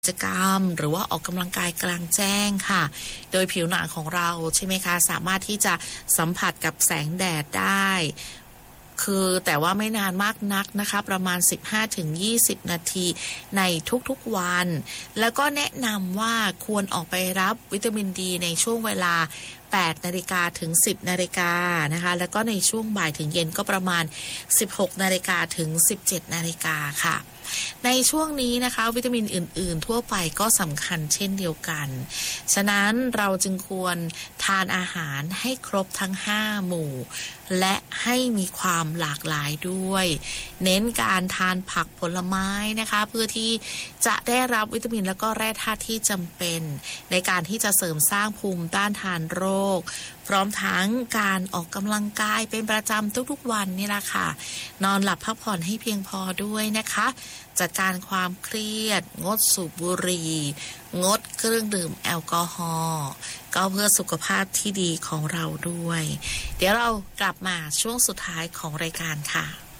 กิจกรรมหรือว่าออกกำลังกายกลางแจ้งค่ะโดยผิวหนังของเราใช่ไหมคะสามารถที่จะสัมผัสกับแสงแดดได้คือแต่ว่าไม่นานมากนักนะคะประมาณ 15-20 นาทีในทุกๆวันแล้วก็แนะนำว่าควรออกไปรับวิตามินดีในช่วงเวลา 8 นาฬิกาถึง 10 นาฬิกานะคะแล้วก็ในช่วงบ่ายถึงเย็นก็ประมาณ 16 นาฬิกาถึง 17 นาฬิกาค่ะในช่วงนี้นะคะวิตามินอื่นๆทั่วไปก็สำคัญเช่นเดียวกันฉะนั้นเราจึงควรทานอาหารให้ครบทั้ง5หมู่และให้มีความหลากหลายด้วยเน้นการทานผักผลไม้นะคะเพื่อที่จะได้รับวิตามินและก็แร่ธาตุที่จำเป็นในการที่จะเสริมสร้างภูมิต้านทานโรคพร้อมทั้งการออกกำลังกายเป็นประจำทุกๆวันนี่แหละค่ะนอนหลับพักผ่อนให้เพียงพอด้วยนะคะจัดการความเครียดงดสูบบุหรี่งดเครื่องดื่มแอลกอฮอล์ก็เพื่อสุขภาพที่ดีของเราด้วยเดี๋ยวเรากลับมาช่วงสุดท้ายของรายการค่ะ